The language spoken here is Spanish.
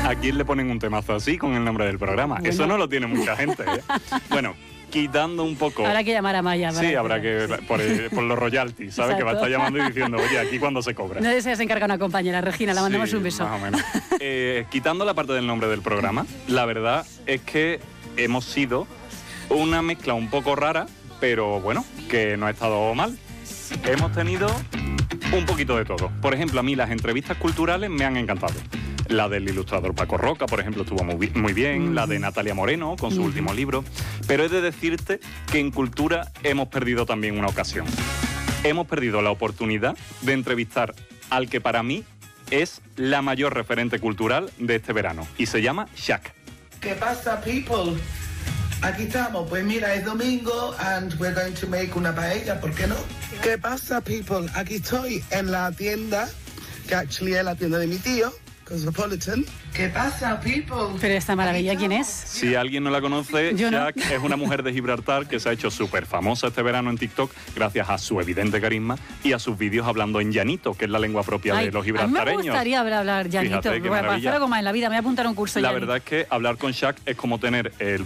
¿A quién le ponen un temazo así con el nombre del programa? Bueno. Eso no lo tiene mucha gente, ¿eh? Bueno, quitando un poco... Habrá que llamar a Maya. Sí, habrá que... Por los royalties, ¿sabes? Exacto. Que va a estar llamando y diciendo, oye, ¿aquí cuándo se cobra? No se encarga una compañera, Regina, la mandamos un beso. Más o menos. Quitando la parte del nombre del programa, la verdad es que hemos sido una mezcla un poco rara, pero bueno, que no ha estado mal. Hemos tenido un poquito de todo. Por ejemplo, a mí las entrevistas culturales me han encantado. La del ilustrador Paco Roca, por ejemplo, estuvo muy bien. La de Natalia Moreno, con su último libro. Pero he de decirte que en cultura hemos perdido también una ocasión. Hemos perdido la oportunidad de entrevistar al que para mí es la mayor referente cultural de este verano. Y se llama Shaq. ¿Qué pasa, people? Aquí estamos, pues mira, es domingo and we're going to make una paella, ¿por qué no? ¿Qué pasa, people? Aquí estoy en la tienda, que actually es la tienda de mi tío, Cosmopolitan. ¿Qué pasa, people? Pero esta maravilla, ¿quién es? Si alguien no la conoce, Yo no. Shaq es una mujer de Gibraltar que se ha hecho súper famosa este verano en TikTok gracias a su evidente carisma y a sus vídeos hablando en llanito, que es la lengua propia de los a mí me gibraltareños. gustaría hablar llanito, Fíjate, qué para hacer maravilla. algo más en la vida, me voy a apuntar a un curso La llanito. verdad es que hablar con Shaq es como tener el